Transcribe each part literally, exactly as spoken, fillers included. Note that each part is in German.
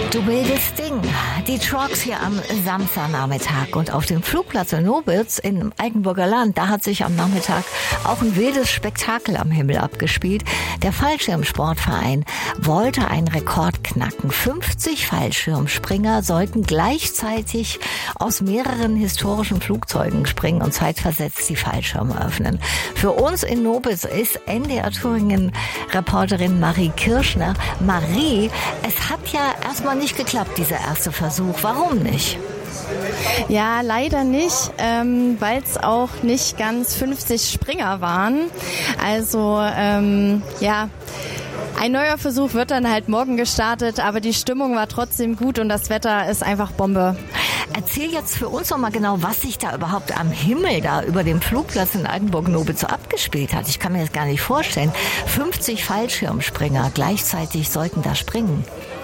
Du wildes Ding. Die Trucks hier am Samstagnachmittag und auf dem Flugplatz in Nobitz im Altenburger Land, da hat sich am Nachmittag auch ein wildes Spektakel am Himmel abgespielt. Der Fallschirmsportverein wollte einen Rekord knacken. fünfzig Fallschirmspringer sollten gleichzeitig aus mehreren historischen Flugzeugen springen und zeitversetzt die Fallschirme öffnen. Für uns in Nobitz ist N D R Thüringen-Reporterin Marie Kirschner. Marie, es hat ja erstmal nicht geklappt, dieser erste Versuch. Warum nicht? Ja, leider nicht, ähm, weil es auch nicht ganz fünfzig Springer waren. Also, ähm, ja... Ein neuer Versuch wird dann halt morgen gestartet, aber die Stimmung war trotzdem gut und das Wetter ist einfach Bombe. Erzähl jetzt für uns noch mal genau, was sich da überhaupt am Himmel da über dem Flugplatz in Altenburg-Nobitz so abgespielt hat. Ich kann mir das gar nicht vorstellen. fünfzig Fallschirmspringer gleichzeitig sollten da springen.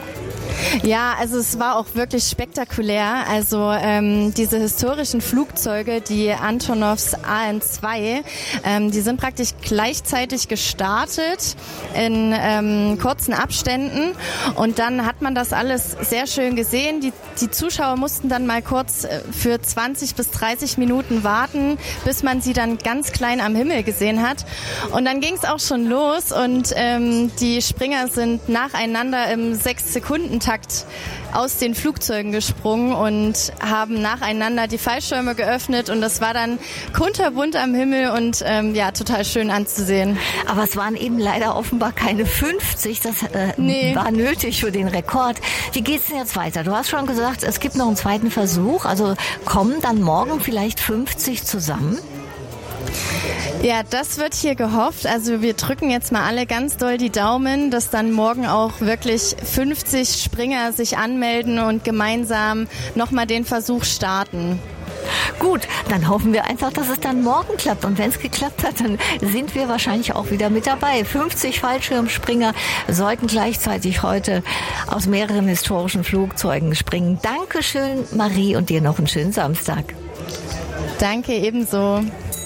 Ja, also es war auch wirklich spektakulär. Also ähm, diese historischen Flugzeuge, die Antonovs A N zwei, ähm, die sind praktisch gleichzeitig gestartet in ähm, kurzen Abständen und dann hat man das alles sehr schön gesehen. Die, die Zuschauer mussten dann mal kurz für zwanzig bis dreißig Minuten warten, bis man sie dann ganz klein am Himmel gesehen hat. Und dann ging es auch schon los und ähm, die Springer sind nacheinander im sechs-Sekunden-Takt aus den Flugzeugen gesprungen und haben nacheinander die Fallschirme geöffnet und das war dann kunterbunt am Himmel und ähm, ja, total schön anzusehen. Aber es waren eben leider offenbar keine fünfzig, das äh, nee. war nötig für den Rekord. Wie geht's denn jetzt weiter? Du hast schon gesagt, es gibt noch einen zweiten Versuch, also kommen dann morgen vielleicht fünfzig zusammen? Ja, das wird hier gehofft. Also wir drücken jetzt mal alle ganz doll die Daumen, dass dann morgen auch wirklich fünfzig Springer sich anmelden und gemeinsam nochmal den Versuch starten. Gut, dann hoffen wir einfach, dass es dann morgen klappt. Und wenn es geklappt hat, dann sind wir wahrscheinlich auch wieder mit dabei. fünfzig Fallschirmspringer sollten gleichzeitig heute aus mehreren historischen Flugzeugen springen. Dankeschön, Marie, und dir noch einen schönen Samstag. Danke, ebenso.